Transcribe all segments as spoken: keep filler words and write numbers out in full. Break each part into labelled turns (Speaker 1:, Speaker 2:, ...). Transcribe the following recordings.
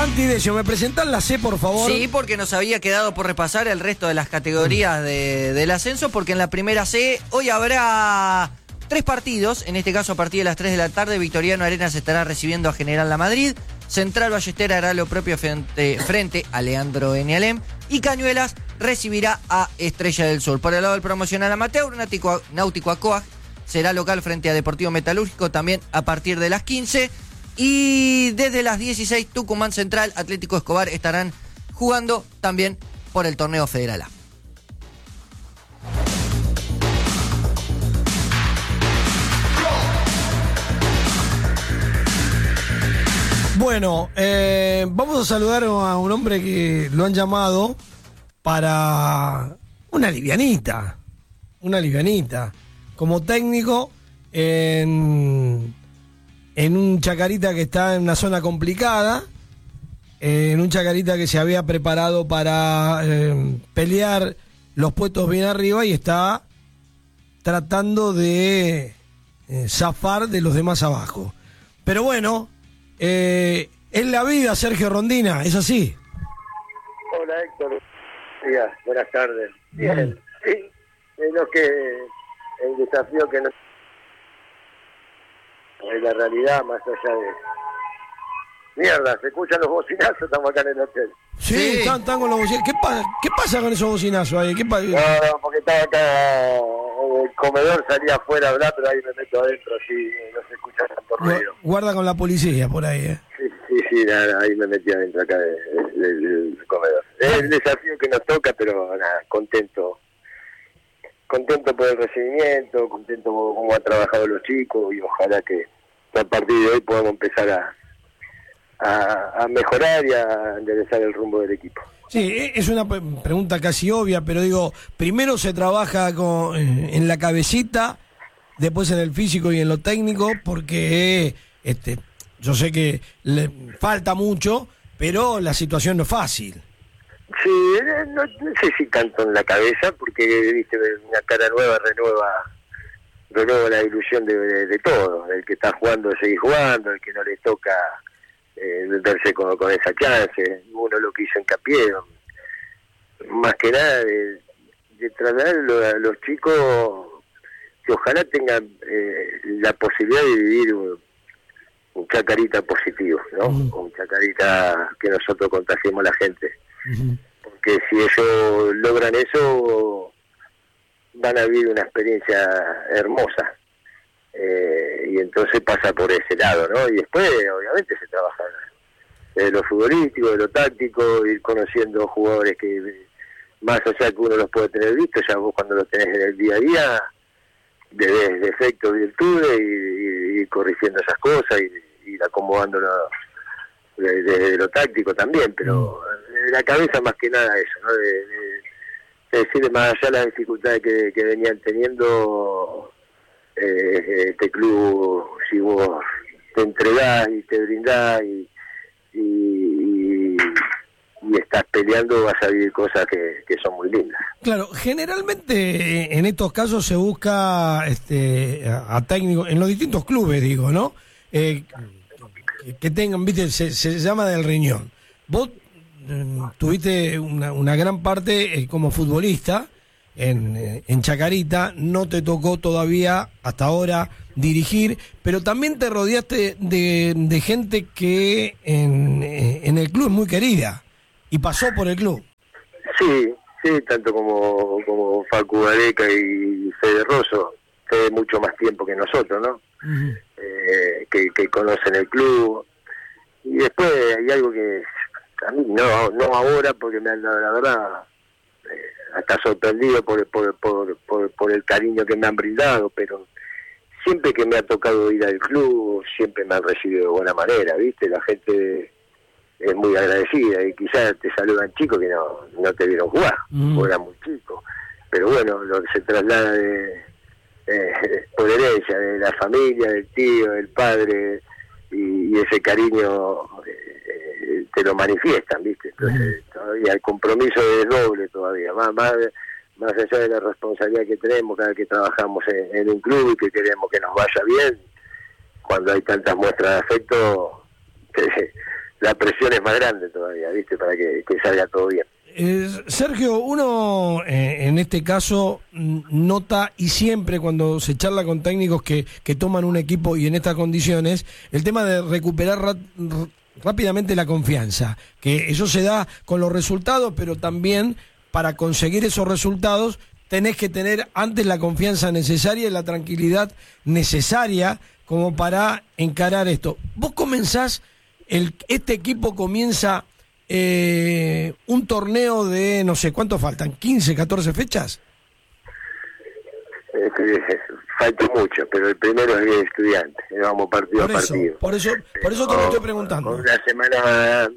Speaker 1: Santi Decio, ¿me presentás la C, por favor?
Speaker 2: Sí, porque nos había quedado por repasar el resto de las categorías de, del ascenso, porque en la primera C hoy habrá tres partidos, en este caso a partir de las tres de la tarde. Victoriano Arenas estará recibiendo a General La Madrid, Central Ballester hará lo propio frente, frente a Leandro Enialem y Cañuelas recibirá a Estrella del Sur. Por el lado del promocional amateur, Náutico, Náutico Acoag será local frente a Deportivo Metalúrgico también a partir de las quince. Y desde las dieciséis, Tucumán Central, Atlético Escobar estarán jugando también por el torneo Federal A.
Speaker 1: Bueno, eh, vamos a saludar a un hombre que lo han llamado para una livianita, una livianita, como técnico en... en un Chacarita que está en una zona complicada, en un Chacarita que se había preparado para eh, pelear los puestos bien arriba y está tratando de eh, zafar de los demás abajo. Pero bueno, eh, es la vida, Sergio Rondina, es así.
Speaker 3: Hola Héctor, días, buenas tardes. Bien, sí, es lo que el desafío que nos... es la realidad, más allá de... Mierda, se escuchan los bocinazos, estamos acá en el hotel.
Speaker 1: Sí,
Speaker 2: Sí.
Speaker 1: Están, están con los bocinazos. ¿Qué, pa- ¿Qué pasa con esos bocinazos ahí? ¿Qué pa-
Speaker 3: No, no, porque estaba acá en el comedor, salía afuera a hablar, pero ahí me meto adentro, así no se escucha tanto
Speaker 1: Gu-
Speaker 3: ruido.
Speaker 1: Guarda con la policía por ahí, ¿eh?
Speaker 3: Sí, sí, sí, nada, ahí me metí adentro acá de- de- del comedor. Es el desafío que nos toca, pero nada, contento. Contento por el recibimiento, contento por cómo han trabajado los chicos y ojalá que a partir de hoy podamos empezar a, a, a mejorar y a enderezar el rumbo del equipo.
Speaker 1: Sí, e- es una pe- pregunta casi obvia, pero digo, primero se trabaja con, en la cabecita, después en el físico y en lo técnico, porque este, yo sé que le falta mucho, pero la situación no es fácil.
Speaker 3: Sí, no, no sé si tanto en la cabeza, porque viste una cara nueva renueva renueva la ilusión de, de, de todo, el que está jugando seguir jugando, el que no le toca eh, verse con, con esa chance. Uno lo que hizo hincapié, más que nada de, de trasladarlo a los chicos que ojalá tengan eh, la posibilidad de vivir un, un Chacarita positivo, ¿no?
Speaker 1: Mm.
Speaker 3: Un Chacarita que nosotros contagiemos a la gente.
Speaker 1: Uh-huh.
Speaker 3: Porque si ellos logran eso, van a vivir una experiencia hermosa. Eh, y entonces pasa por ese lado, ¿no? Y después, obviamente, se trabaja de lo futbolístico, de lo táctico, ir conociendo jugadores que, más allá que uno los puede tener visto, ya vos cuando los tenés en el día a día, de defectos, virtudes, y, y, y corrigiendo esas cosas, y ir acomodándolo desde de, de lo táctico también, pero de la cabeza más que nada eso, ¿no? De, de, de decirle más allá las dificultades que, que venían teniendo eh, este club, si vos te entregás y te brindás y, y, y, y estás peleando, vas a vivir cosas que, que son muy lindas.
Speaker 1: Claro, generalmente en estos casos se busca este, a, a técnicos, en los distintos clubes, digo, ¿no? Eh, que, que tengan, viste, se, se llama del riñón. Vos eh, tuviste una, una gran parte eh, como futbolista en, eh, en Chacarita, no te tocó todavía hasta ahora dirigir, pero también te rodeaste de, de gente que en, eh, en el club es muy querida y pasó por el club.
Speaker 3: Sí, sí, tanto como, como Facu Gareca y Fede Rosso, Fede mucho más tiempo que nosotros, ¿no? Uh-huh. Eh, que, que conocen el club. Y después hay algo que a mí no, no ahora, porque me han dado, la verdad, eh, hasta sorprendido por, por, por, por, por el cariño que me han brindado, pero siempre que me ha tocado ir al club, siempre me han recibido de buena manera, ¿viste? La gente es muy agradecida y quizás te saludan chicos que no, no te vieron jugar, mm. o eran muy chicos, pero bueno, lo que se traslada de, eh, por herencia, de la familia, del tío, del padre, y, y ese cariño eh, te lo manifiestan, ¿viste? Entonces mm. todavía el compromiso es doble todavía, más, más, más allá de la responsabilidad que tenemos cada vez que trabajamos en, en un club y que queremos que nos vaya bien, cuando hay tantas muestras de afecto, te, la presión es más grande todavía, ¿viste? Para que, que salga todo bien.
Speaker 1: Eh, Sergio, uno eh, en este caso nota, y siempre cuando se charla con técnicos que, que toman un equipo y en estas condiciones, el tema de recuperar ra rápidamente la confianza, que eso se da con los resultados, pero también para conseguir esos resultados tenés que tener antes la confianza necesaria y la tranquilidad necesaria como para encarar esto. Vos comenzás, el, este equipo comienza eh, un torneo de, no sé, ¿cuánto faltan? ¿quince, catorce fechas?
Speaker 3: Eh, falta mucho, pero el primero es el Estudiante, vamos partido
Speaker 1: por eso,
Speaker 3: a partido.
Speaker 1: Por eso, por eso te lo estoy preguntando.
Speaker 3: Una semana,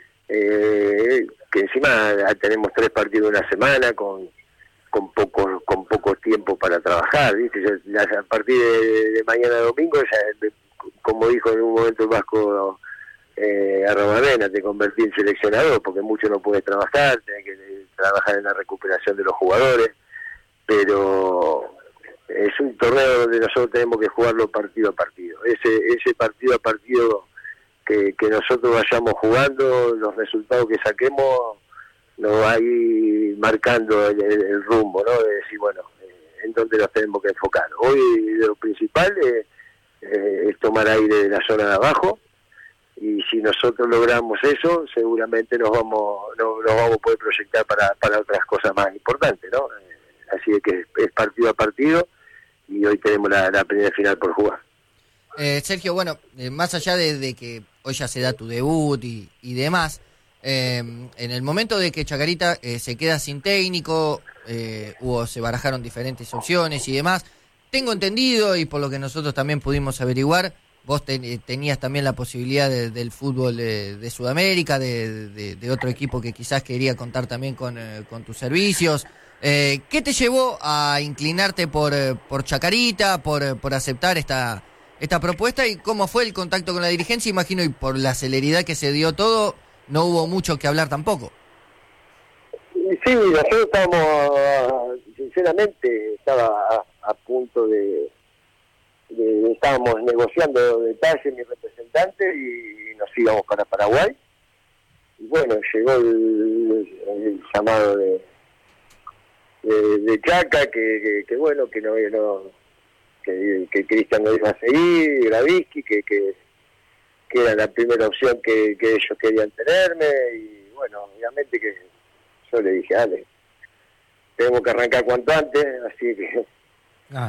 Speaker 3: eh, que encima tenemos tres partidos una semana con con poco con poco tiempo para trabajar, ¿viste? Ya, ya a partir de, de mañana domingo, ya, como dijo en un momento el Vasco eh, Arrabamena, te convertí en seleccionador, porque mucho no puedes trabajar, tenés que trabajar en la recuperación de los jugadores, pero es un torneo donde nosotros tenemos que jugarlo partido a partido. Ese ese partido a partido que, que nosotros vayamos jugando, los resultados que saquemos, nos va a ir marcando el, el, el rumbo, ¿no? De decir, bueno, eh, en dónde nos tenemos que enfocar. Hoy lo principal eh, eh, es tomar aire de la zona de abajo, y si nosotros logramos eso, seguramente nos vamos no, nos vamos a poder proyectar para, para otras cosas más importantes, ¿no? Eh, así es que es, es partido a partido, y hoy tenemos la, la primera final por jugar.
Speaker 2: Eh, Sergio, bueno, eh, más allá de, de que hoy ya se da tu debut y, y demás, Eh, en el momento de que Chacarita eh, se queda sin técnico, eh, hubo, se barajaron diferentes opciones y demás. Tengo entendido, y por lo que nosotros también pudimos averiguar, vos ten, tenías también la posibilidad de, del fútbol de, de Sudamérica, de, de, de otro equipo que quizás quería contar también con, eh, con tus servicios. Eh, ¿Qué te llevó a inclinarte por, por Chacarita, por, por aceptar esta, esta propuesta, y cómo fue el contacto con la dirigencia? Imagino, y por la celeridad que se dio todo, no hubo mucho que hablar tampoco.
Speaker 3: Sí, nosotros estábamos, sinceramente, estaba a, a punto de, de, estábamos negociando detalles mi representante y nos íbamos para Paraguay. Y bueno, llegó el, el llamado de, de, de Chaca, que, que, que bueno, que no, no que, que Cristian no iba a seguir, Gravisky, que, que que era la primera opción que, que ellos querían tenerme, y bueno, obviamente que yo le dije, dale, tenemos que arrancar cuanto antes, así que ah.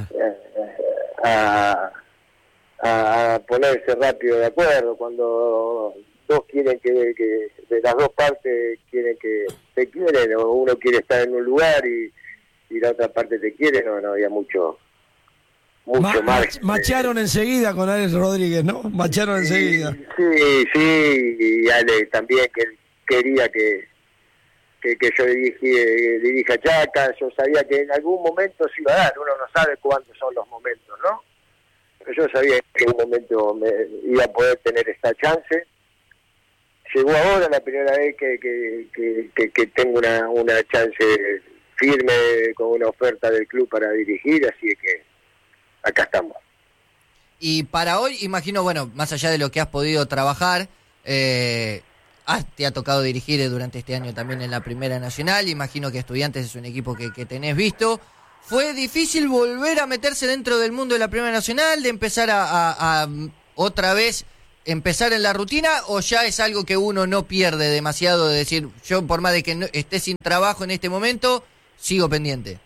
Speaker 3: a, a, a ponerse rápido de acuerdo. Cuando dos quieren que, que de las dos partes quieren que te quieren, o uno quiere estar en un lugar y, y la otra parte te quiere, no, no había mucho mucho
Speaker 1: Ma
Speaker 3: más.
Speaker 1: Macharon enseguida con Alex Rodríguez, ¿no? Macharon
Speaker 3: sí,
Speaker 1: enseguida.
Speaker 3: Sí, sí, y Ale también, que quería que que, que yo dirigí, dirija a Chaca. Yo sabía que en algún momento se iba a dar, uno no sabe cuántos son los momentos, ¿no? Pero yo sabía que en un momento me iba a poder tener esta chance. Llegó ahora la primera vez que, que, que, que, que tengo una, una chance firme con una oferta del club para dirigir, así que acá estamos.
Speaker 2: Y para hoy, imagino, bueno, más allá de lo que has podido trabajar, eh, ah, te ha tocado dirigir durante este año también en la Primera Nacional, imagino que Estudiantes es un equipo que, que tenés visto. ¿Fue difícil volver a meterse dentro del mundo de la Primera Nacional, de empezar a, a, a otra vez empezar en la rutina, o ya es algo que uno no pierde demasiado, de decir, yo por más de que no, esté sin trabajo en este momento, sigo pendiente?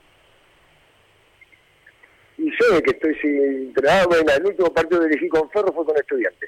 Speaker 3: Y yo de que estoy sin trabajo, bueno, el último partido que dirigí con Ferro fue con Estudiantes.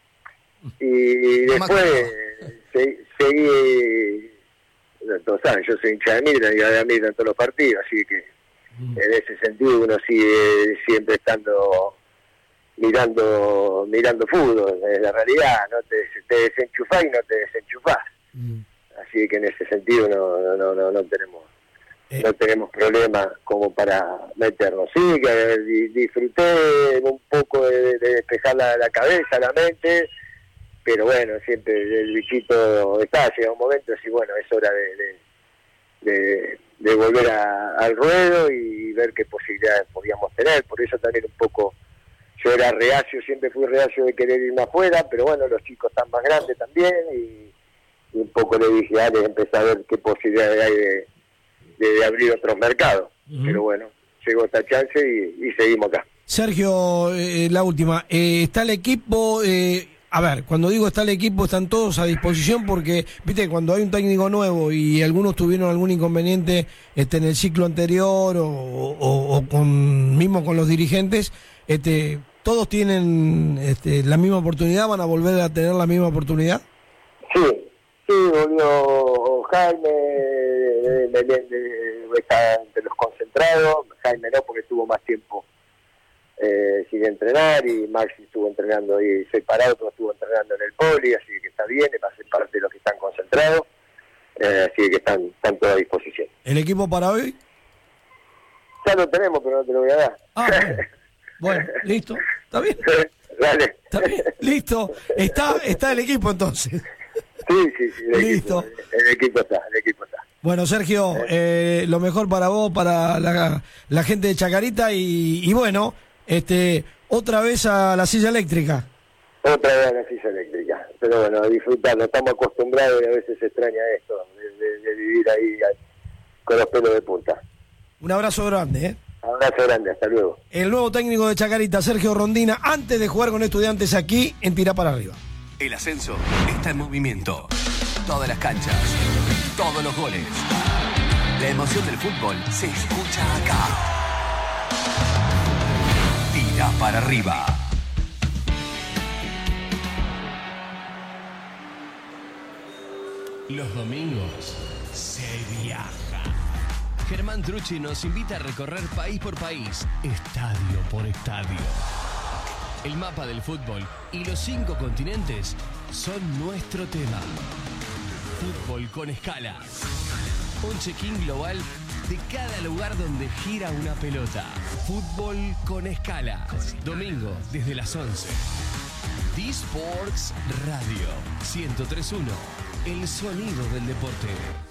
Speaker 3: Y después se, seguí, todos saben, yo soy hincha de Milan y de Milan en todos los partidos, así que mm. en ese sentido uno sigue siempre estando mirando mirando fútbol, es la realidad, no te, te desenchufás y no te desenchufás. Mm. Así que en ese sentido no no no, no tenemos Eh. no tenemos problemas como para meternos. Sí, que disfruté un poco de, de despejar la, la cabeza, la mente, pero bueno, siempre el bichito está, llega un momento así, bueno, es hora de, de, de, de volver a, al ruedo y ver qué posibilidades podíamos tener. Por eso también un poco yo era reacio, siempre fui reacio de querer irme afuera, pero bueno, los chicos están más grandes también, y, y un poco le dije, Ale, empecé a ver qué posibilidades hay de, de, de abrir otros mercados. Uh-huh. Pero bueno, llegó esta chance y, y seguimos acá.
Speaker 1: Sergio, eh, la última, eh, ¿está el equipo? Eh, a ver, cuando digo está el equipo, están todos a disposición, porque, viste, cuando hay un técnico nuevo y algunos tuvieron algún inconveniente este, en el ciclo anterior o, o, o con mismo con los dirigentes, este, ¿todos tienen este, la misma oportunidad? ¿Van a volver a tener la misma oportunidad?
Speaker 3: Sí, sí, volvió Jaime, está entre los concentrados, Jaime no, porque tuvo más tiempo eh, sin entrenar, y Maxi estuvo entrenando ahí separado, pero estuvo entrenando en el Poli, así que está bien, va a ser parte de los que están concentrados, eh, así que están, están todos a disposición.
Speaker 1: ¿El equipo para hoy?
Speaker 3: Ya lo tenemos, pero no te lo voy a dar.
Speaker 1: Ah, bueno, bueno, listo, está bien.
Speaker 3: Dale.
Speaker 1: Está bien, listo, está, está el equipo entonces.
Speaker 3: Sí, sí, sí, el
Speaker 1: listo.
Speaker 3: Equipo, el, el equipo está, el equipo está.
Speaker 1: Bueno, Sergio, eh, lo mejor para vos, para la, la gente de Chacarita, y, y bueno, este, otra vez a la silla eléctrica.
Speaker 3: Otra vez a la silla eléctrica, pero bueno, a disfrutarlo, estamos acostumbrados y a veces se extraña esto, de, de, de vivir ahí con los pelos de punta.
Speaker 1: Un abrazo grande, ¿eh?
Speaker 3: Abrazo grande, hasta luego.
Speaker 1: El nuevo técnico de Chacarita, Sergio Rondina, antes de jugar con Estudiantes aquí en Tirá para Arriba.
Speaker 4: El ascenso está en movimiento. Todas las canchas, todos los goles. La emoción del fútbol se escucha acá. Tirá para Arriba.
Speaker 5: Los domingos se viaja. Germán Trucci nos invita a recorrer país por país, estadio por estadio. El mapa del fútbol y los cinco continentes son nuestro tema. Fútbol con escala. Un check-in global de cada lugar donde gira una pelota. Fútbol con escala. Domingo desde las once. D-Sports Radio ciento tres punto uno. El sonido del deporte.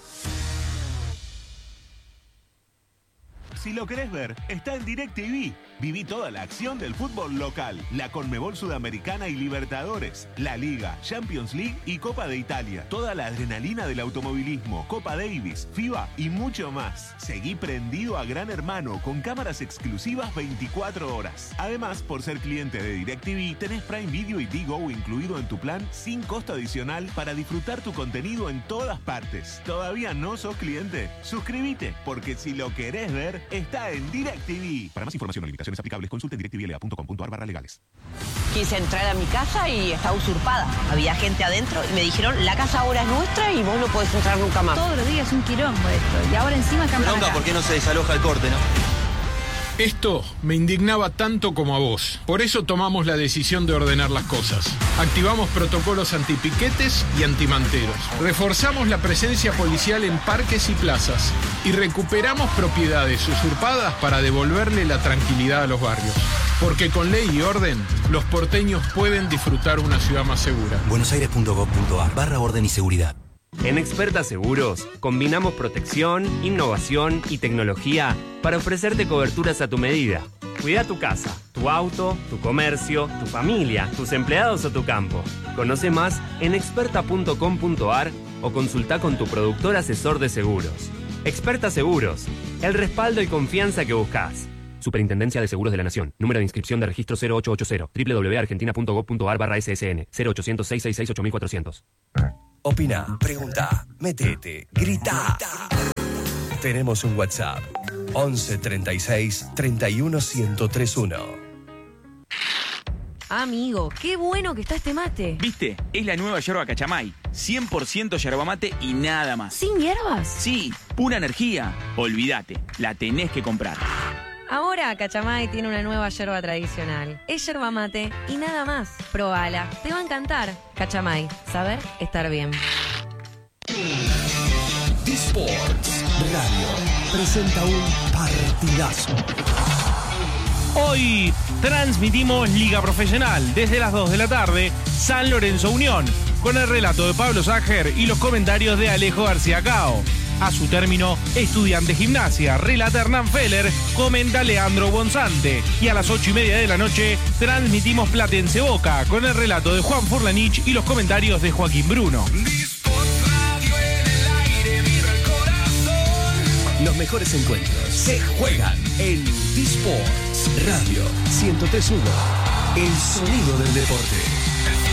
Speaker 6: Si lo querés ver, está en DirecTV. Viví toda la acción del fútbol local, la Conmebol Sudamericana y Libertadores, la Liga, Champions League y Copa de Italia. Toda la adrenalina del automovilismo, Copa Davis, FIBA y mucho más. Seguí prendido a Gran Hermano con cámaras exclusivas veinticuatro horas. Además, por ser cliente de DirecTV, tenés Prime Video y Digo incluido en tu plan sin costo adicional para disfrutar tu contenido en todas partes. ¿Todavía no sos cliente? Suscríbete, porque si lo querés ver, está en DirecTV. Para más información o limitaciones aplicables, consulte directvla punto com punto ar barra legales.
Speaker 7: Quise entrar a mi casa y estaba usurpada. Había gente adentro y me dijeron, la casa ahora es nuestra y vos no podés entrar nunca más.
Speaker 8: Todos los días un quilombo esto. Y ahora encima cambian.
Speaker 9: Bronca, ¿por qué no se desaloja el corte, no?
Speaker 10: Esto me indignaba tanto como a vos. Por eso tomamos la decisión de ordenar las cosas. Activamos protocolos antipiquetes y antimanteros. Reforzamos la presencia policial en parques y plazas. Y recuperamos propiedades usurpadas para devolverle la tranquilidad a los barrios. Porque con ley y orden, los porteños pueden disfrutar una ciudad más segura.
Speaker 4: buenosaires punto gov punto ar barra orden y seguridad.
Speaker 11: En Experta Seguros, combinamos protección, innovación y tecnología para ofrecerte coberturas a tu medida. Cuida tu casa, tu auto, tu comercio, tu familia, tus empleados o tu campo. Conoce más en experta punto com punto ar o consulta con tu productor asesor de seguros. Experta Seguros, el respaldo y confianza que buscas. Superintendencia de Seguros de la Nación. Número de inscripción de registro cero ocho ochenta. doble u doble u doble u punto argentina punto gov punto ar barra ese ese ene. cero ochocientos, seiscientos sesenta y seis, ocho mil cuatrocientos.
Speaker 4: Opina, pregunta, metete, grita. Tenemos un WhatsApp. once treinta y seis, treinta y uno, ciento treinta y uno.
Speaker 8: Amigo, qué bueno que está este mate.
Speaker 12: ¿Viste? Es la nueva yerba Cachamay. cien por ciento yerba mate y nada más.
Speaker 8: ¿Sin hierbas?
Speaker 12: Sí, pura energía. Olvídate, la tenés que comprar.
Speaker 8: Ahora Cachamay tiene una nueva yerba tradicional. Es yerba mate y nada más. Probala, te va a encantar. Cachamay, saber estar bien.
Speaker 4: D-Sports Radio presenta un partidazo.
Speaker 13: Hoy transmitimos Liga Profesional desde las dos de la tarde, San Lorenzo Unión, con el relato de Pablo Ságer y los comentarios de Alejo García Cao. A su término, Estudiante Gimnasia, relata Hernán Feller, comenta Leandro Bonzante. Y a las ocho y media de la noche transmitimos Platense Boca con el relato de Juan Furlanich y los comentarios de Joaquín Bruno.
Speaker 4: Los mejores encuentros se juegan en D-Sports Radio ciento tres punto uno. El sonido del deporte.